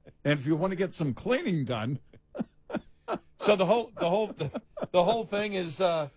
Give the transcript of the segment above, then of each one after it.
And if you want to get some cleaning done. So the whole thing is, that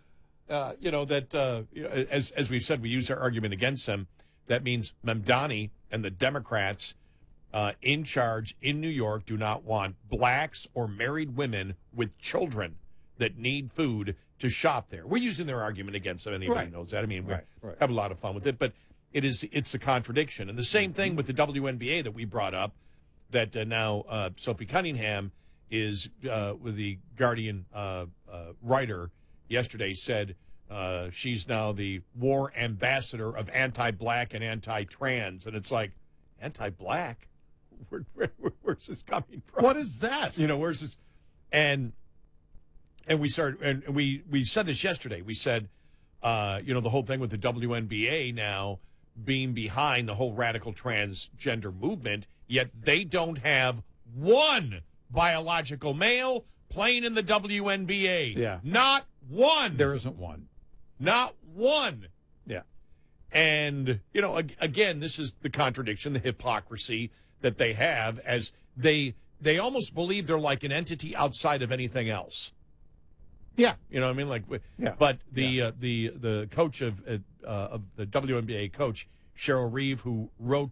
as we've said, we use our argument against them. That means Mamdani and the Democrats in charge in New York do not want blacks or married women with children that need food to shop there. We're using their argument against them. Anybody knows that. I mean, we have a lot of fun with it, but it's a contradiction. And the same thing with the WNBA that we brought up, that now Sophie Cunningham is with the Guardian writer yesterday said she's now the war ambassador of anti-black and anti-trans. And it's like, anti-black? Where's this coming from? What is that? Where's this? And we started, and we said this yesterday. We said, the whole thing with the WNBA now being behind the whole radical transgender movement, yet they don't have one biological male playing in the WNBA. Yeah. Not one. There isn't one. Not one. Yeah. And, again, this is the contradiction, the hypocrisy that they have, as they almost believe they're like an entity outside of anything else. Yeah. You know what I mean? Like, yeah. But the coach of the WNBA coach, Cheryl Reeve, who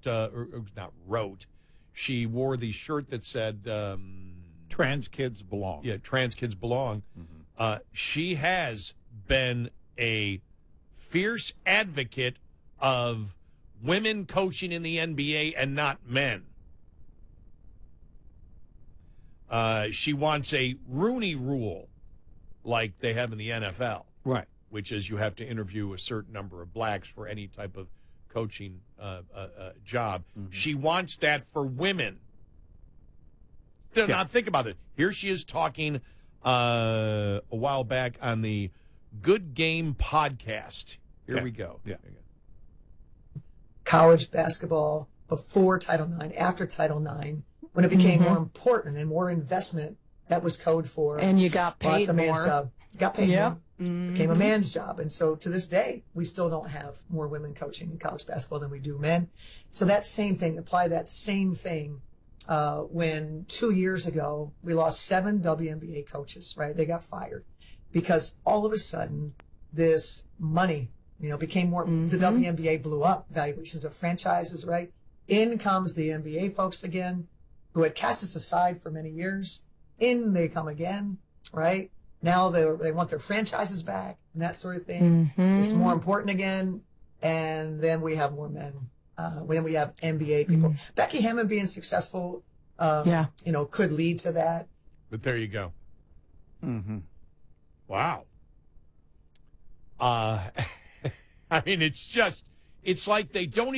she wore the shirt that said trans kids belong. Yeah, trans kids belong. Mm-hmm. She has been a fierce advocate of women coaching in the NBA and not men. She wants a Rooney Rule like they have in the NFL. Right. Which is you have to interview a certain number of blacks for any type of coaching job. Mm-hmm. She wants that for women. Now, think about it. Here she is talking a while back on the Good Game podcast. Here we go. Yeah. College basketball before Title IX, after Title IX, when it became more important and more investment, that was code for. And you got paid a man's more. Job. Got paid more. Mm-hmm. Became a man's job. And so to this day, we still don't have more women coaching in college basketball than we do men. So that same thing, apply that same thing when 2 years ago, we lost 7 WNBA coaches, right? They got fired because all of a sudden this money, became more, the WNBA blew up, valuations of franchises, right? In comes the NBA folks again, who had cast us aside for many years. In they come again, right? Now they want their franchises back and that sort of thing. Mm-hmm. It's more important again. And then we have more men. When we have NBA people. Mm-hmm. Becky Hammond being successful, could lead to that. But there you go. Mm-hmm. Wow. I mean, it's like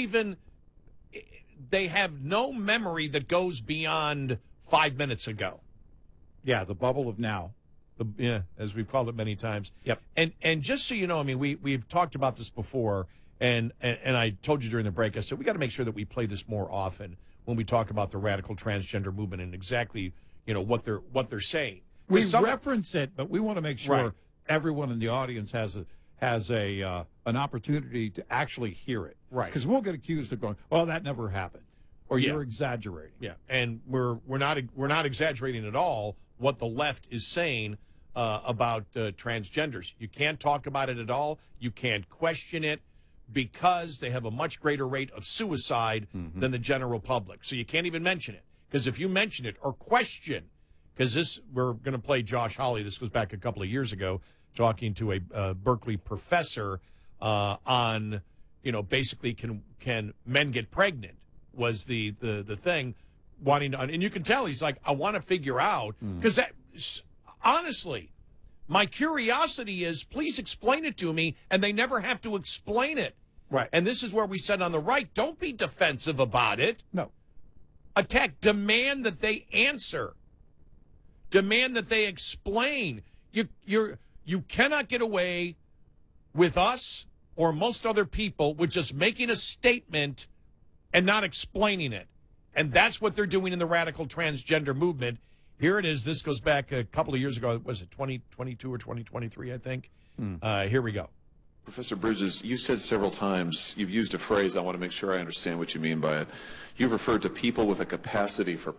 they have no memory that goes beyond 5 minutes ago. Yeah, the bubble of now. As we've called it many times. Yep. And just so you know, I mean, we've talked about this before, and I told you during the break, I said we got to make sure that we play this more often when we talk about the radical transgender movement and exactly what they're saying. We reference it, but we want to make sure everyone in the audience has an opportunity to actually hear it. Right. Because we'll get accused of going, well, that never happened, or you're exaggerating. Yeah, and we're not exaggerating at all what the left is saying about transgenders. You can't talk about it at all. You can't question it because they have a much greater rate of suicide than the general public. So you can't even mention it, because if you mention it or question, because we're going to play Josh Hawley. This goes back a couple of years ago, talking to a Berkeley professor on, basically can men get pregnant was the thing, wanting to, and you can tell he's like, I want to figure out, because honestly, my curiosity is, please explain it to me, and they never have to explain it. Right. And this is where we said on the right, don't be defensive about it. No. Attack. Demand that they answer. Demand that they explain. You cannot get away with us or most other people with just making a statement and not explaining it. And that's what they're doing in the radical transgender movement. Here it is. This goes back a couple of years ago. Was it 2022 or 2023, I think? Here we go. Professor Bridges, you said several times, you've used a phrase, I want to make sure I understand what you mean by it. You've referred to people with a capacity for